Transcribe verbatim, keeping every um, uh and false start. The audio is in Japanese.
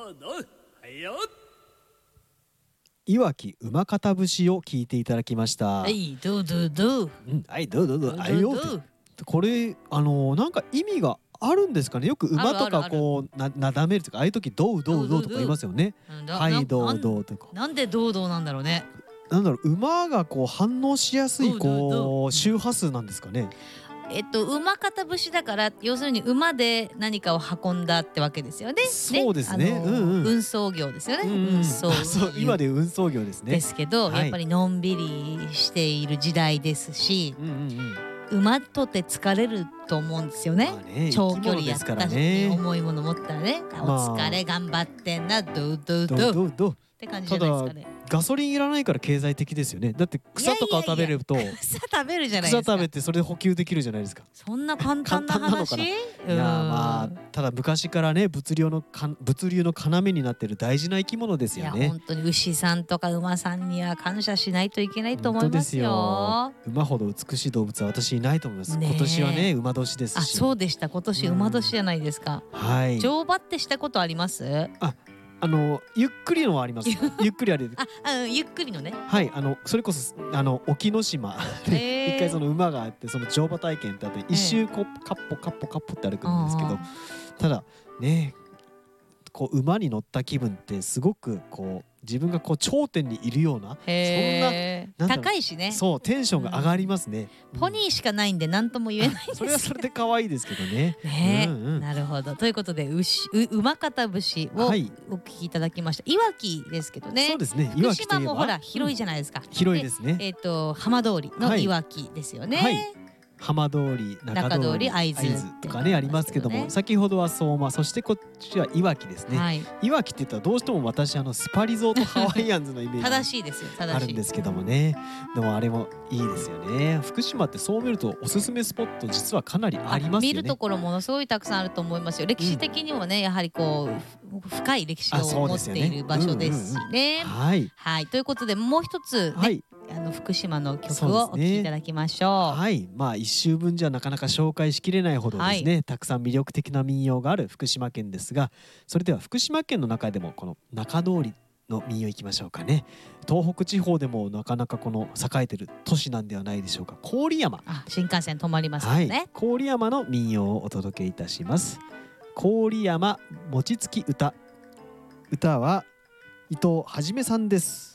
いわき馬方節を聞いていただきました。 はいどうどうどう、 うん、はいどうどうどう、 どうあいよどうどうってこれあのなんか意味があるんですかね。よく馬とかあるあるあるこうななだめるとかああいう時どうどうどうとか言いますよね。 うんだはいどなうどうとか。 なんでどうどうなんだろうね。 なんだろう、馬がこう反応しやすいどうどうどうこう周波数なんですかね。 えっと馬方節だから要するに馬で何かを運んだってわけですよね。 そうですねあのうんうん運送業ですよね。 うんうん運送あそう今で運送業ですね。 ですけど、 はいやっぱりのんびりしている時代ですし、 うんうんうん馬とて疲れると思うんですよね。 まあね長距離やっ生き物ですからたし、 ね重いもの持ったらね、 まあお疲れ頑張ってんなどうどうどどうっうどうどうて感じじゃないですかね。 ガソリンいらないから経済的ですよね。だって草とかを食べると草食べるじゃないですか。 草食べてそれで補給できるじゃないですか。 そんな簡単な簡単なのか話？ ないうんやまあただ昔からね物流のか物流の要になっている大事な生き物ですいやよね。 本当に牛さんとか馬さんには感謝しないといけないと思い本当ですますよ。 よ。馬ほど美しい動物は私いないと思います。 ねえ今年はね馬年ですあ、 し。 そうでした。今年馬年じゃないですか。 はい。 乗馬ってしたことあります？あ、 あのゆっくりのはあります。ゆっくりある。 あゆっくりのね。 はいあのそれこそあの沖ノ島へでー一回その馬があってその乗馬体験ってあって一周こうカッポカッポカッポって歩くんですけど、ただねこう馬に乗った気分ってすごくこう自分がこう頂点にいるようなへーそんななんだろう高いしね。 そうテンションが上がりますね。 ポニーしかないんで何とも言えないんですけどそれはそれで可愛いですけどね。 ねえ、 うんうんなるほど。ということで牛う馬方節をおはい聞きいただきました。いわきですけどね。 そうですね。い福わきといえば島もほら広いじゃないですか。 広いですね。 えっと浜通りのはいいわきですよね。 はい浜通り中通り中通り会津とかねありますけども、先ほどは相馬そしてこっちはいわきですね。 はい。 いわきって言ったらどうしても私あのスパリゾートハワイアンズのイメージが正しいですよ。正しい。 あるんですけどもね。でもあれもいいですよね。福島ってそう見るとおすすめスポット実はかなりありますよね。 見るところものすごいたくさんあると思いますよ。歴史的にもね、やはりこうふ深い歴史あそうを持っですよねている場所ですしね。 はいはい。ということでもう一つね、 はいあの福島の曲そうですねをお聴きいただきましょう。 はいまあ一周分じゃなかなか紹介しきれないほどですね、 はたくさん魅力的な民謡がある福島県ですが、それでは福島県の中でもこの中通りの民謡いきましょうかね。東北地方でもなかなかこの栄えてる都市なんではないでしょうか。郡山、 あ、新幹線止まりますからはいね。 郡山の民謡をお届けいたします。郡山餅つき歌、歌は伊藤はじめさんです。